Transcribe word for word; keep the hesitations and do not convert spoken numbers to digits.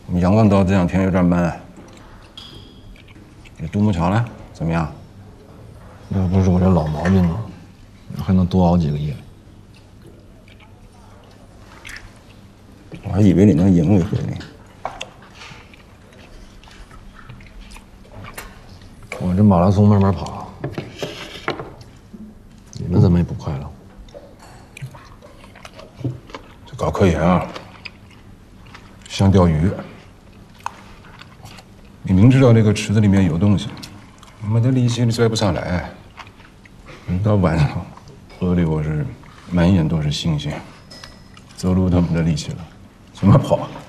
阳光岛这两天有点闷。这独木桥呢，怎么样？ 要不是我这老毛病呢，还能多熬几个夜。 我还以为你能赢一回呢。 我这马拉松慢慢跑，你们怎么也不快乐？ 这搞科研啊，像钓鱼。你明知道这个池子里面有东西，没得力气你拽不上来。到晚上，河里我是满眼都是星星，走路都没得力气了，怎么跑？